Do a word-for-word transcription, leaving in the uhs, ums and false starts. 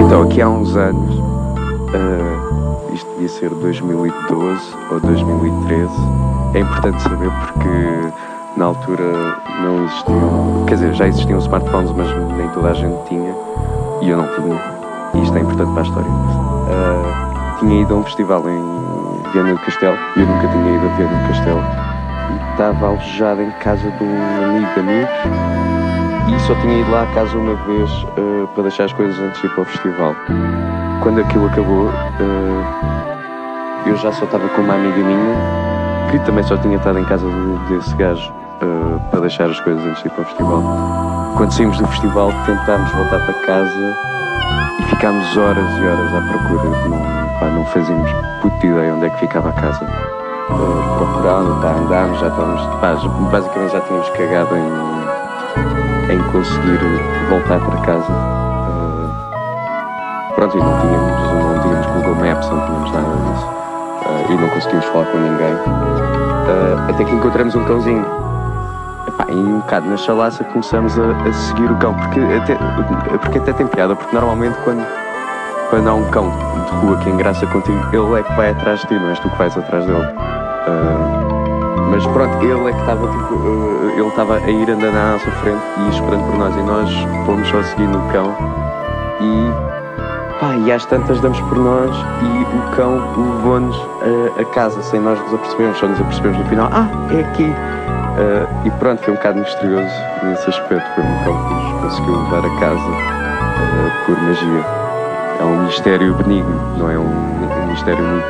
Então, aqui há uns anos, uh, isto devia ser dois mil e doze ou dois mil e treze, é importante saber porque na altura não existiam, quer dizer, já existiam smartphones, mas nem toda a gente tinha, e eu não tinha, e isto é importante para a história. Uh, tinha ido a um festival em Viana do Castelo, e eu nunca tinha ido a Viana do Castelo, e estava alojado em casa de um amigo de amigos, e só tinha ido lá a casa uma vez uh, para deixar as coisas antes de ir para o festival. Quando aquilo acabou, uh, eu já só estava com uma amiga minha, que também só tinha estado em casa desse gajo uh, para deixar as coisas antes de ir para o festival. Quando saímos do festival, tentámos voltar para casa e ficámos horas e horas à procura. Não, pá, não fazíamos puta ideia onde é que ficava a casa. Uh, procurando, tá, andámos, já estávamos, pá, basicamente já tínhamos cagado em... em conseguir voltar para casa. Uh, pronto, e não tínhamos, não tínhamos Google Maps, não tínhamos nada disso. Uh, e não conseguimos falar com ninguém. Uh, até que encontramos um cãozinho. Epá, e um bocado na chalaça começamos a, a seguir o cão, porque até, porque até tem piada, porque normalmente quando, quando há um cão de rua que engraça contigo, ele é que vai atrás de ti, não és tu que vais atrás dele. Uh, Mas pronto, ele é que estava tipo, uh, ele estava a ir andando à nossa frente e esperando por nós, e nós fomos só seguindo o cão e pá, e às tantas damos por nós e o cão levou-nos uh, a casa sem nós nos apercebermos, só nos apercebemos no final, ah, é aqui. Uh, e pronto, foi um bocado misterioso nesse aspecto, foi um cão que nos conseguiu levar a casa uh, por magia. É um mistério benigno, não é um, um mistério muito